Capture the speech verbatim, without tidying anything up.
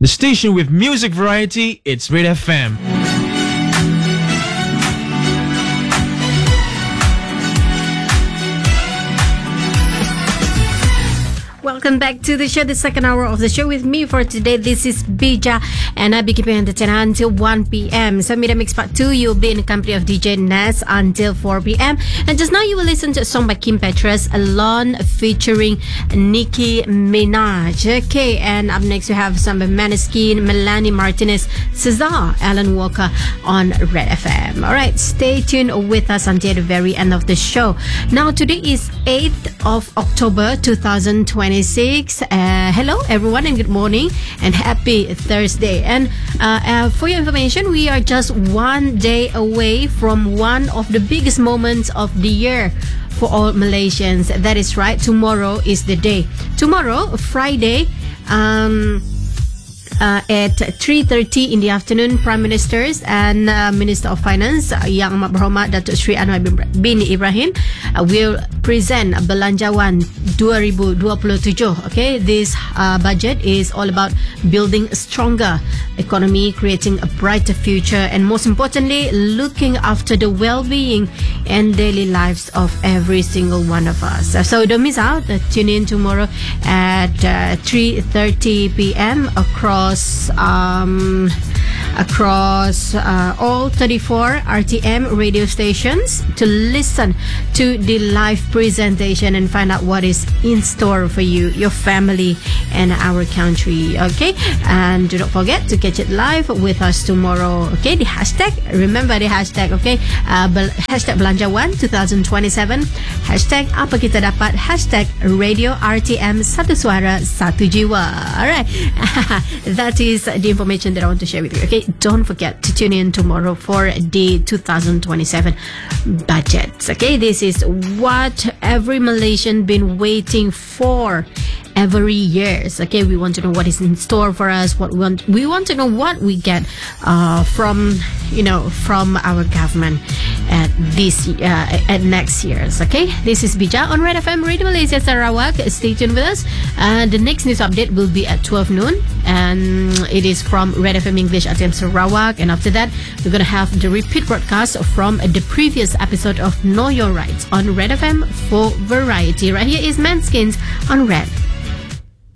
The station with music variety, it's Red F M. Welcome back to the show, the second hour of the show with me for today. This is Bija, and I'll be keeping you entertained until one p.m. So, Media Mix Part two, you'll be in the company of D J Ness until four p.m. And just now, you will listen to a song by Kim Petras, Alone, featuring Nicki Minaj. Okay, and up next, we have some by Maneskin, Melanie Martinez, Cesar, Alan Walker on Red F M. All right, stay tuned with us until the very end of the show. Now, today is eighth of October, twenty twenty-six. Uh, hello everyone and good morning and happy Thursday. And uh, uh, for your information, we are just one day away from one of the biggest moments of the year for all Malaysians. That is right, tomorrow is the day. Tomorrow, Friday, um Uh, at three thirty in the afternoon, Prime Ministers and uh, Minister of Finance uh, Yang Amat Berhormat Datuk Seri Anwar bin Ibrahim uh, will present Belanjawan twenty twenty-seven. Okay, this uh, budget is all about building a stronger economy, creating a brighter future, and most importantly, looking after the well-being and daily lives of every single one of us. Uh, so don't miss out. Uh, tune in tomorrow at uh, three thirty p.m. across um across uh, all thirty-four R T M radio stations to listen to the live presentation and find out what is in store for you, your family, and our country. Okay, and do not forget to catch it live with us tomorrow. Okay, the hashtag, remember the hashtag. Okay, uh, bel- hashtag Belanjawan twenty twenty-seven, hashtag apa kita dapat, hashtag radio R T M, satu suara satu jiwa. Alright, that is the information that I want to share with you. Okay, don't forget to tune in tomorrow for the twenty twenty-seven budget. Okay, this is what every Malaysian been waiting for every years. Okay, we want to know what is in store for us. What we want, we want to know what we get uh, from you know from our government at this uh, at next year's. Okay, this is Bija on Red F M Radio Malaysia Sarawak. Stay tuned with us. Uh, the next news update will be at twelve noon, and it is from Red F M English at Sarawak. And after that, we're gonna have the repeat broadcast from the previous episode of Know Your Rights on Red F M for Variety. Right here is Manskins on Red